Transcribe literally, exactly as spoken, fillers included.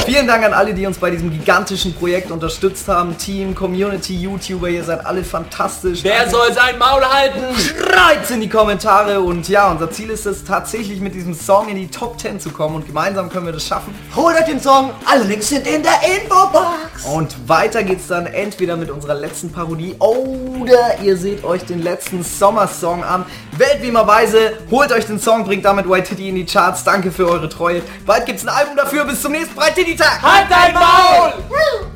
Vielen Dank an alle, die uns bei diesem gigantischen Projekt unterstützt haben. Team, Community, YouTuber, ihr seid alle fantastisch. Wer soll sein Maul halten? Schreit's in die Kommentare. Und ja, unser Ziel ist es tatsächlich mit diesem Song in die Top zehn zu kommen. Und gemeinsam können wir das schaffen. Holt euch den Song, alle Links sind in der Infobox. Und weiter geht's dann entweder mit unserer letzten Parodie oder ihr seht euch den letzten Sommersong an. Wählt wie immer weise, holt euch den Song, bringt damit White Titty in die Charts. Danke für eure Treue. Bald gibt's ein Album dafür. Bis zum nächsten White Titty Tag. Halt dein Maul!